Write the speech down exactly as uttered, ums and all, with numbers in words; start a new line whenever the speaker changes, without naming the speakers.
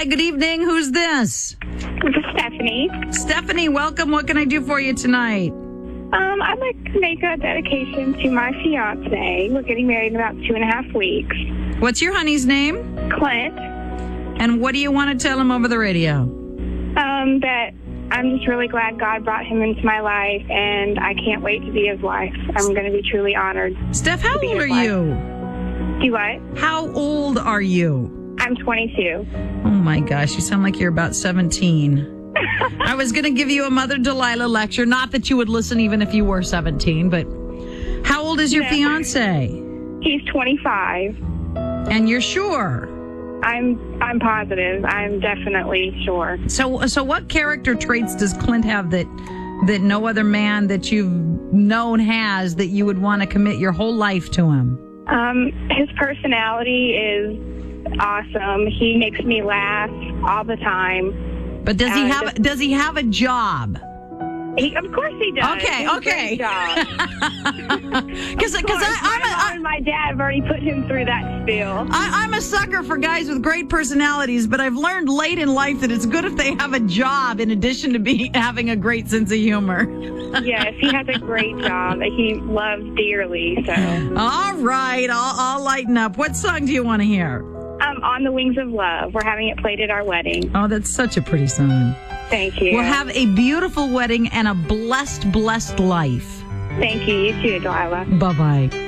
Hi, good evening. Who's this?
This is Stephanie.
Stephanie, welcome. What can I do for you tonight?
Um, I'd like to make a dedication to my fiance. We're getting married in about two and a half weeks.
What's your honey's name?
Clint.
And what do you want to tell him over the radio?
Um, that I'm just really glad God brought him into my life, and I can't wait to be his wife. I'm going to be truly honored.
Steph, how
to be
old
his
are
wife.
you?
Do what?
How old are you?
I'm twenty-two.
Oh, my gosh. You sound like you're about seventeen. I was going to give you a Mother Delilah lecture. Not that you would listen even if you were seventeen, but how old is your
Yeah.
fiance?
He's twenty-five.
And you're sure?
I'm I'm positive. I'm definitely sure.
So, so what character traits does Clint have that that no other man that you've known has that you would want to commit your whole life to him?
Um, his personality is awesome. He makes me laugh all the time.
But does he
Uh,
have does he have a job?
He, of course he does.
Okay,
He does a
okay.
great job.
Because
Of course,
I'm
my
a,
mom and my dad have already put him through that spiel.
I, I'm a sucker for guys with great personalities, but I've learned late in life that it's good if they have a job in addition to being having a great sense of humor.
Yes, he has a great job that he loves dearly. So,
All right, I'll, I'll lighten up. What song do you want to hear?
um, On the Wings of Love. We're having it played at our wedding.
Oh, that's such a pretty song.
Thank you.
We'll have a beautiful wedding and a blessed, blessed life.
Thank you. You too, Delilah.
Bye-bye.